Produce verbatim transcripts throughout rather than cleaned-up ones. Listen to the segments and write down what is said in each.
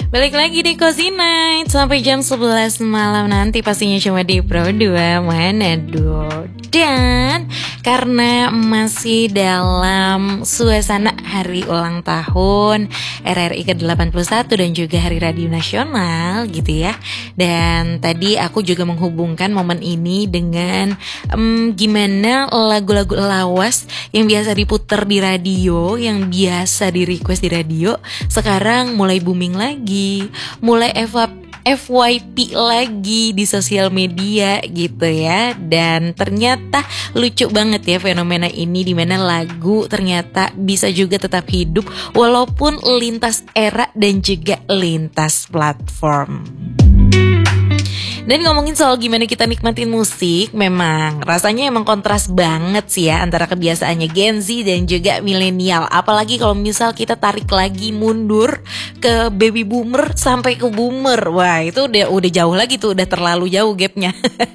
Balik lagi di Cozy Night sampai jam sebelas malam nanti, pastinya cuma di Pro dua Manado. Dan karena masih dalam suasana hari ulang tahun R R I ke delapan puluh satu dan juga Hari Radio Nasional gitu ya. Dan tadi aku juga menghubungkan momen ini dengan um, gimana lagu-lagu lawas yang biasa diputer di radio, yang biasa di request di radio, sekarang mulai booming lagi, mulai eva F Y P lagi di sosial media gitu ya. Dan ternyata lucu banget ya fenomena ini, dimana lagu ternyata bisa juga tetap hidup walaupun lintas era dan juga lintas platform. Dan ngomongin soal gimana kita nikmatin musik, memang rasanya emang kontras banget sih ya antara kebiasaannya Gen Z dan juga milenial. Apalagi kalau misal kita tarik lagi mundur ke baby boomer sampai ke boomer. Wah, itu udah udah jauh lagi tuh, udah terlalu jauh gapnya.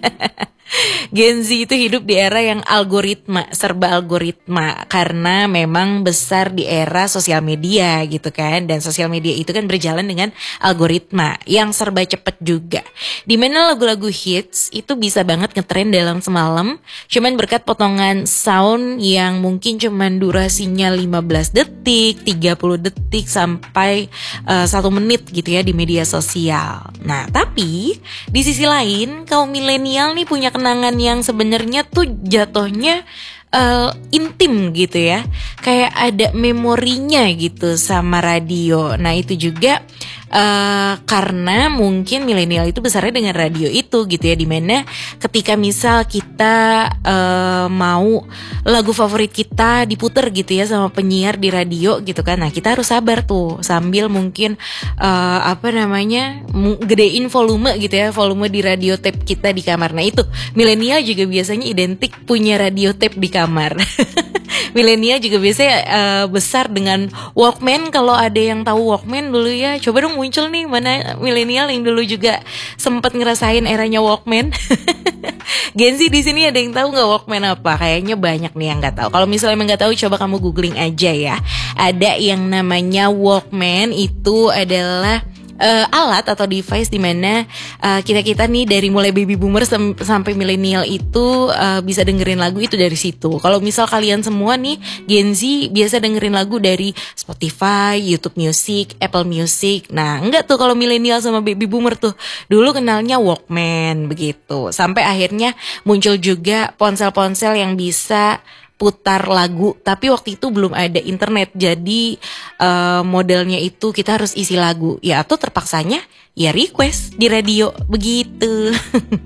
Gen Z itu hidup di era yang algoritma, serba algoritma, karena memang besar di era sosial media gitu kan. Dan sosial media itu kan berjalan dengan algoritma yang serba cepet juga, dimana lagu-lagu hits itu bisa banget ngetrend dalam semalam, cuman berkat potongan sound yang mungkin cuman durasinya lima belas detik, tiga puluh detik sampai uh, satu menit gitu ya di media sosial. Nah tapi di sisi lain kaum milenial nih punya kenangan yang sebenarnya tuh jatuhnya uh, intim gitu ya, kayak ada memorinya gitu sama radio. Nah itu juga Uh, karena mungkin milenial itu besarnya dengan radio itu gitu ya, dimana ketika misal kita uh, mau lagu favorit kita diputer gitu ya sama penyiar di radio gitu kan, nah kita harus sabar tuh sambil mungkin uh, apa namanya gedein volume gitu ya, volume di radio tape kita di kamar. Nah itu milenial juga biasanya identik punya radio tape di kamar. Milenial juga biasanya uh, besar dengan Walkman. Kalau ada yang tahu Walkman dulu ya, coba dong muncul nih mana milenial yang dulu juga sempat ngerasain eranya Walkman. Gen Z di sini ada yang tahu nggak Walkman apa? Kayaknya banyak nih yang nggak tahu. Kalau misalnya emang nggak tahu, coba kamu googling aja ya. Ada yang namanya Walkman, itu adalah Uh, alat atau device di mana uh, kita-kita nih dari mulai baby boomer sem- sampai milenial itu uh, bisa dengerin lagu itu dari situ. Kalau misal kalian semua nih Gen Z biasa dengerin lagu dari Spotify, YouTube Music, Apple Music. Nah, enggak tuh kalau milenial sama baby boomer tuh dulu kenalnya Walkman begitu. Sampai akhirnya muncul juga ponsel-ponsel yang bisa putar lagu, tapi waktu itu belum ada internet, jadi uh, modelnya itu kita harus isi lagu ya, atau terpaksanya ya request di radio begitu.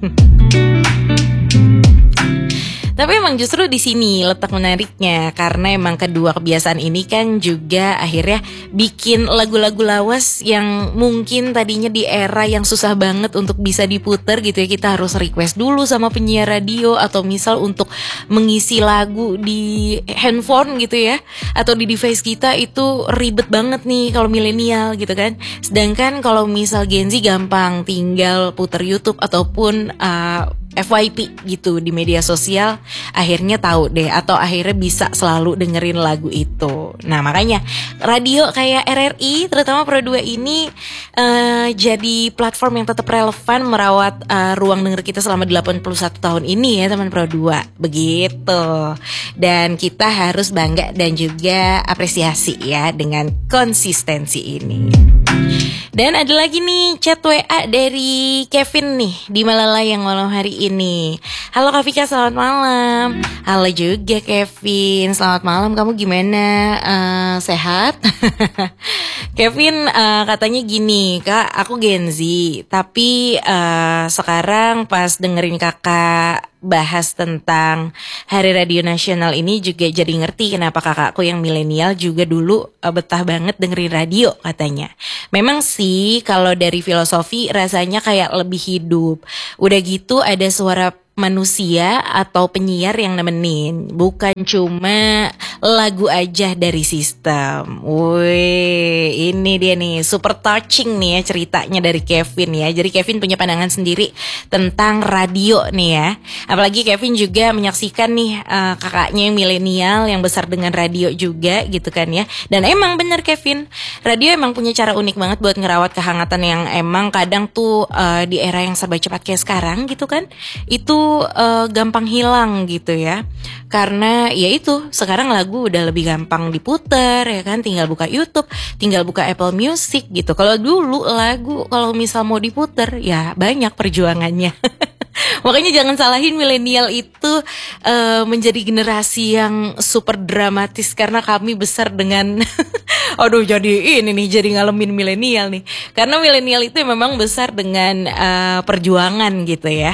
Tapi emang justru di sini letak menariknya, karena emang kedua kebiasaan ini kan juga akhirnya bikin lagu-lagu lawas yang mungkin tadinya di era yang susah banget untuk bisa diputer gitu ya, kita harus request dulu sama penyiar radio, atau misal untuk mengisi lagu di handphone gitu ya, atau di device kita itu ribet banget nih kalau milenial gitu kan. Sedangkan kalau misal Gen Z gampang, tinggal puter YouTube ataupun uh, F Y P gitu di media sosial, akhirnya tahu deh, atau akhirnya bisa selalu dengerin lagu itu. Nah makanya radio kayak R R I terutama Pro dua ini uh, jadi platform yang tetap relevan merawat uh, ruang denger kita selama delapan puluh satu tahun ini ya teman Pro dua begitu. Dan kita harus bangga dan juga apresiasi ya dengan konsistensi ini. Dan ada lagi nih chat W A dari Kevin nih di Malalayang malam hari ini. Halo Kak Vika, selamat malam. Halo juga Kevin, selamat malam. Kamu gimana? Uh, sehat? Kevin uh, katanya gini, Kak, aku Gen Z, tapi uh, sekarang pas dengerin kakak bahas tentang Hari Radio Nasional ini juga jadi ngerti kenapa kakakku yang milenial juga dulu uh, betah banget dengerin radio katanya. Memang sih kalau dari filosofi rasanya kayak lebih hidup. Udah gitu ada suara manusia atau penyiar yang nemenin, bukan cuma lagu aja dari sistem. Wih, ini dia nih, super touching nih ya ceritanya dari Kevin ya. Jadi Kevin punya pandangan sendiri tentang radio nih ya. Apalagi Kevin juga menyaksikan nih uh, kakaknya yang milenial yang besar dengan radio juga gitu kan ya. Dan emang bener Kevin, radio emang punya cara unik banget buat ngerawat kehangatan yang emang kadang tuh uh, di era yang serba cepat kayak sekarang gitu kan, itu Uh, gampang hilang gitu ya. Karena ya itu, sekarang lagu udah lebih gampang diputer ya kan, tinggal buka YouTube, tinggal buka Apple Music gitu. Kalau dulu lagu kalau misal mau diputer ya banyak perjuangannya. Makanya jangan salahin milenial itu uh, menjadi generasi yang super dramatis, karena kami besar dengan aduh jadi ini nih, jadi ngalamin milenial nih. Karena milenial itu memang besar dengan uh, perjuangan gitu ya.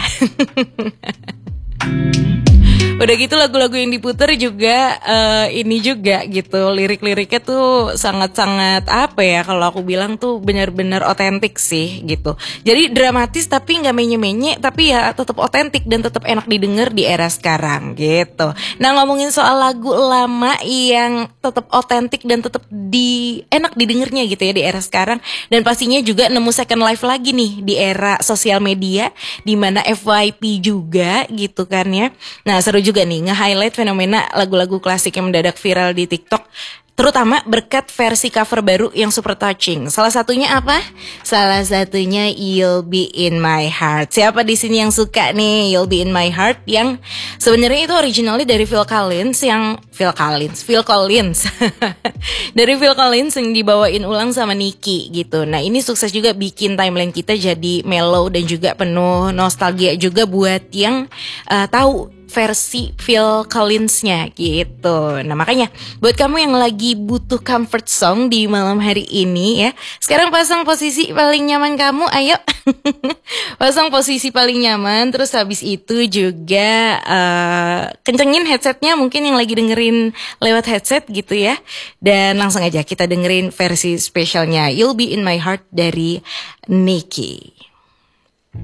Udah gitu lagu-lagu yang diputer juga uh, ini juga gitu, lirik-liriknya tuh sangat-sangat apa ya, kalau aku bilang tuh benar-benar otentik sih gitu. Jadi dramatis tapi nggak menye-menye, tapi ya tetap otentik dan tetap enak didengar di era sekarang gitu. Nah, ngomongin soal lagu lama yang tetap otentik dan tetap di enak didengarnya gitu ya di era sekarang, dan pastinya juga nemu second life lagi nih di era sosial media, di mana F Y P juga gitu kan ya. Nah, seru juga nih nge-highlight fenomena lagu-lagu klasik yang mendadak viral di TikTok, terutama berkat versi cover baru yang super touching. Salah satunya apa? Salah satunya You'll Be In My Heart. Siapa di sini yang suka nih You'll Be In My Heart, yang sebenarnya itu originalnya dari Phil Collins, yang Phil Collins, Phil Collins. Dari Phil Collins yang dibawain ulang sama Nicki gitu. Nah, ini sukses juga bikin timeline kita jadi mellow dan juga penuh nostalgia juga buat yang uh, tahu versi Phil Collins-nya gitu. Nah, makanya buat kamu yang lagi butuh comfort song di malam hari ini ya, sekarang pasang posisi paling nyaman kamu, ayo. Pasang posisi paling nyaman, terus habis itu juga uh, kencengin headsetnya, mungkin yang lagi dengerin lewat headset gitu ya. Dan langsung aja kita dengerin versi spesialnya You'll Be In My Heart dari Nicki.